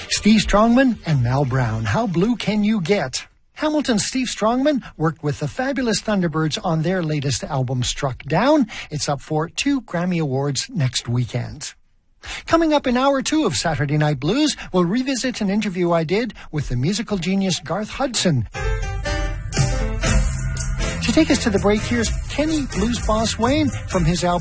Steve Strongman and Mal Brown, How Blue Can You Get? Hamilton's Steve Strongman worked with the Fabulous Thunderbirds on their latest album, Struck Down. It's up for 2 Grammy Awards next weekend. Coming up in hour 2 of Saturday Night Blues, we'll revisit an interview I did with the musical genius Garth Hudson. To take us to the break, here's Kenny Blues Boss Wayne from his album